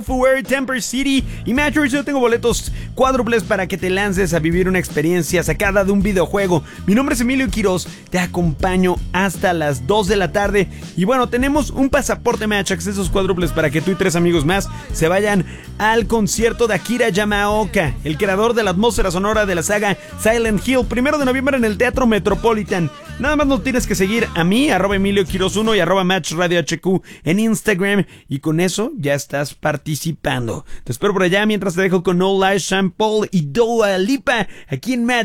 Fury, Temper City y Matchers. Yo tengo boletos cuádruples para que te lances a vivir una experiencia sacada de un videojuego. Mi nombre es Emilio Quiroz, te acompaño hasta las 2 de la tarde. Y bueno, tenemos un pasaporte Match, accesos cuádruples para que tú y 3 amigos más se vayan al concierto de Akira Yamaoka, el creador de la atmósfera sonora de la saga Silent Hill, 1 de noviembre en el Teatro Metropolitan. Nada más nos tienes que seguir a mí, @Emilio Quiroz 1 y @Match Radio HQ en Instagram, y con eso ya estás participando. Te espero por allá mientras te dejo con No Lies, Sean Paul y Dua Lipa aquí en Match.